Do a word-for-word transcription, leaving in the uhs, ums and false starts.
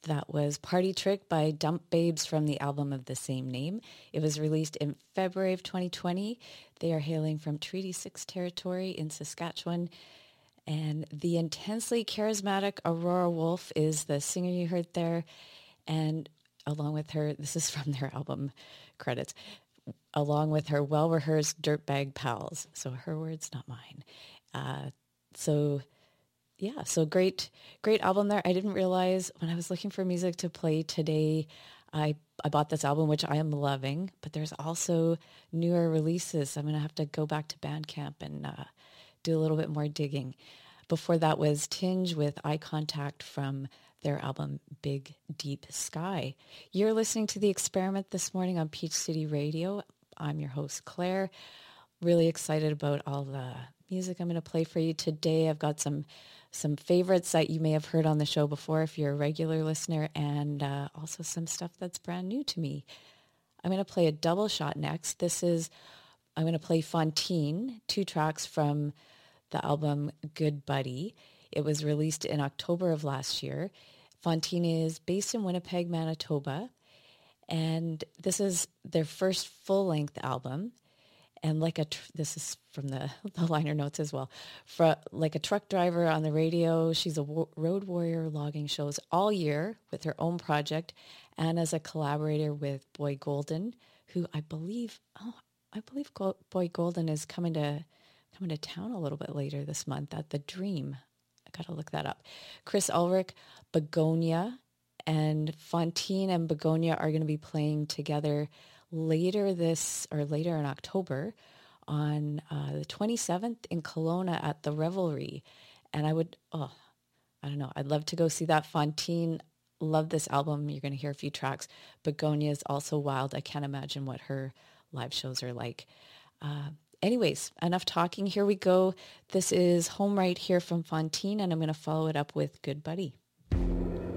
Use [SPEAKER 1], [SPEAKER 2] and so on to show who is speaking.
[SPEAKER 1] That was Party Trick by Dump Babes from the album of the same name. It was released in February of twenty twenty. They are hailing from Treaty six territory in Saskatchewan. And the intensely charismatic Aurora Wolf is the singer you heard there. And along with her, this is from their album credits, along with her well-rehearsed dirtbag pals. So her words, not mine. Uh, so... Yeah, so great, great album there. I didn't realize when I was looking for music to play today, I I bought this album, which I am loving, but there's also newer releases. I'm going to have to go back to Bandcamp and uh, do a little bit more digging. Before that was Tinge with Eye Contact from their album Big Deep Sky. You're listening to The Experiment this morning on Peach City Radio. I'm your host, Claire. Really excited about all the music I'm going to play for you today. I've got some some favorites that you may have heard on the show before if you're a regular listener, and uh, also some stuff that's brand new to me. I'm going to play a double shot next. This is, I'm going to play Fontaine, two tracks from the album Good Buddy. It was released in October of last year. Fontaine is based in Winnipeg, Manitoba, and this is their first full-length album. And like a, tr- this is from the, the liner notes as well, For, like a truck driver on the radio, she's a wo- road warrior logging shows all year with her own project, and as a collaborator with Boy Golden, who I believe, oh, I believe Go- Boy Golden is coming to coming to town a little bit later this month at the Dream. I gotta look that up. Chris Ulrich, Begonia, and Fontaine and Begonia are going to be playing together later this, or later in October, on uh, the twenty-seventh in Kelowna at the Revelry. And I would, oh, I don't know, I'd love to go see that. Fontaine, love this album. You're going to hear a few tracks. Begonia is also wild. I can't imagine what her live shows are like. Uh, anyways, enough talking. Here we go. This is Home Right Here from Fontaine, and I'm going to follow it up with Good Buddy.